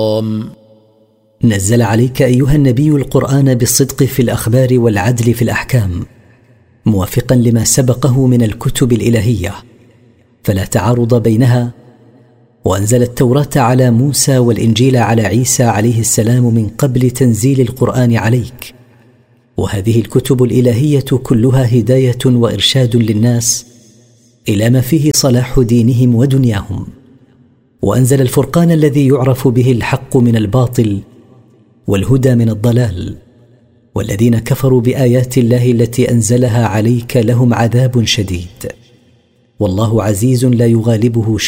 نزل عليك أيها النبي القرآن بالصدق في الأخبار والعدل في الأحكام، موافقا لما سبقه من الكتب الإلهية، فلا تعارض بينها. وأنزل التوراة على موسى والإنجيل على عيسى عليه السلام من قبل تنزيل القرآن عليك، وهذه الكتب الإلهية كلها هداية وإرشاد للناس إلى ما فيه صلاح دينهم ودنياهم. وأنزل الفرقان الذي يعرف به الحق من الباطل والهدى من الضلال، والذين كفروا بآيات الله التي أنزلها عليك لهم عذاب شديد، والله عزيز لا يغالبه شيء.